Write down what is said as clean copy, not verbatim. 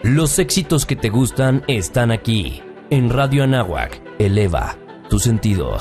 Los éxitos que te gustan están aquí, en Radio Anáhuac. Eleva tus sentidos.